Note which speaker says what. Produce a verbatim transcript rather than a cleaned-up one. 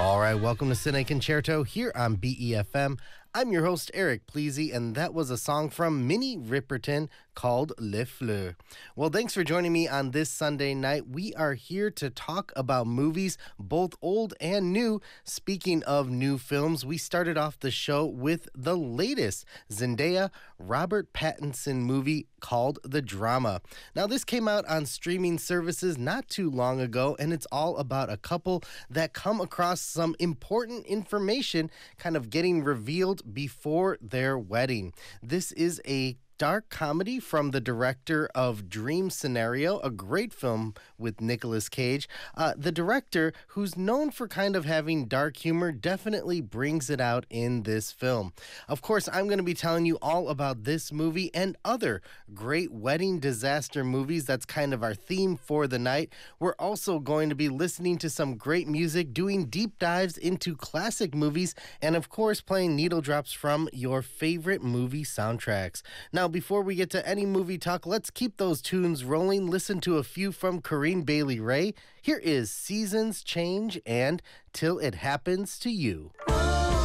Speaker 1: All right, welcome to Cine Concerto here on B E F M. I'm your host, Eric Pleasy, and that was a song from Minnie Riperton called Les Fleurs. Well, thanks for joining me on this Sunday night. We are here to talk about movies, both old and new. Speaking of new films, we started off the show with the latest Zendaya Robert Pattinson movie called The Drama. Now, this came out on streaming services not too long ago, and it's all about a couple that come across some important information kind of getting revealed before their wedding. This is a dark comedy from the director of Dream Scenario, a great film with Nicolas Cage. Uh, the director, who's known for kind of having dark humor, definitely brings it out in this film. Of course, I'm going to be telling you all about this movie and other great wedding disaster movies. That's kind of our theme for the night. We're also going to be listening to some great music, doing deep dives into classic movies, and of course, playing needle drops from your favorite movie soundtracks. Now, before we get to any movie talk, let's keep those tunes rolling. Listen to a few from Corinne Bailey Rae. Here is Seasons Change and Till It Happens to You.